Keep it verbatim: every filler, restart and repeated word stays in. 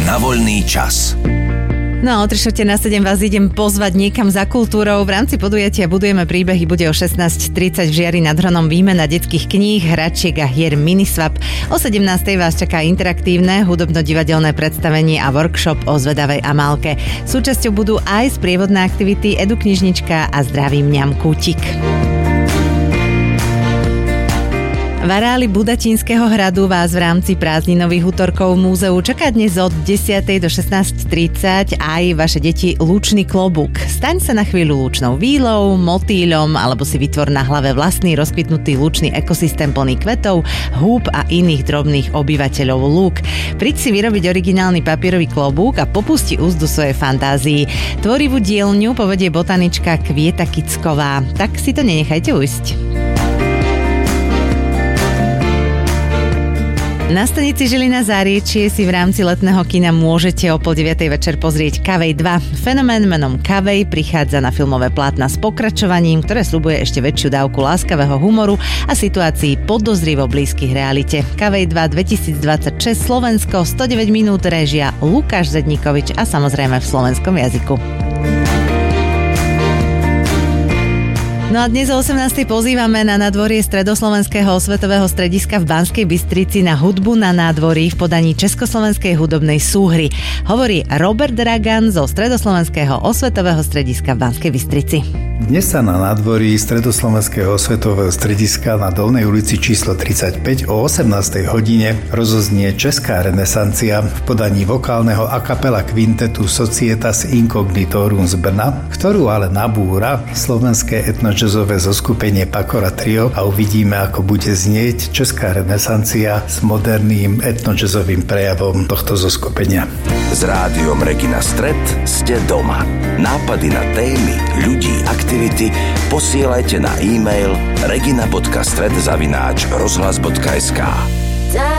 na voľný čas. No a o tri štvrte na sedem vás idem pozvať niekam za kultúrou. V rámci podujatia Budujeme príbehy bude o šestnásť tridsať v Žiari nad Hronom výmena detských kníh, hračiek a hier Miniswap. O sedemnástej vás čaká interaktívne hudobno-divadelné predstavenie a workshop o zvedavej Amálke. Súčasťou budú aj sprievodné aktivity, eduknižnička a zdravý mňam kútik. V areáli Budatínskeho hradu vás v rámci prázdninových útorkov v múzeu čaká dnes od desiatej do šestnásť tridsať aj vaše deti Lúčny klobúk. Staň sa na chvíľu lúčnou vílou, motýľom alebo si vytvor na hlave vlastný rozkvitnutý lúčny ekosystém plný kvetov, húb a iných drobných obyvateľov lúk. Príď si vyrobiť originálny papierový klobúk a popusti úzdu svojej fantázii. Tvorivú dielňu povedie botanička Kvieta Kicková. Tak si to nenechajte ujsť. Na stanici Žilina Záriečie si v rámci letného kina môžete o pol deviatej večer pozrieť Kavej dva. Fenomén menom Kavej prichádza na filmové plátna s pokračovaním, ktoré sľubuje ešte väčšiu dávku láskavého humoru a situácií podozrivo blízkych realite. Kavej dva dvetisícdvadsaťšesť Slovensko, stodeväť minút, réžia Lukáš Zedníkovič a samozrejme v slovenskom jazyku. No a dnes o osemnástej pozývame na nádvorie Stredoslovenského osvetového strediska v Banskej Bystrici na hudbu na nádvorí v podaní Československej hudobnej súhry. Hovorí Robert Dragan zo Stredoslovenského osvetového strediska v Banskej Bystrici. Dnes sa na nádvorí Stredoslovenského osvetového strediska na Dolnej ulici číslo tridsaťpäť o osemnástej hodine rozoznie Česká renesancia v podaní vokálneho a kapela kvintetu Societas Incognitorum z Brna, ktorú ale nabúra slovenské etnojazzové zoskupenie Pakora Trio a uvidíme, ako bude znieť Česká renesancia s moderným etnojazzovým prejavom tohto zoskupenia. S rádiom Regina Stret ste doma. Nápady na témy, ľudí, aktivity posielajte na e-mail regina bodka stret zavináč rozhlas bodka es ká.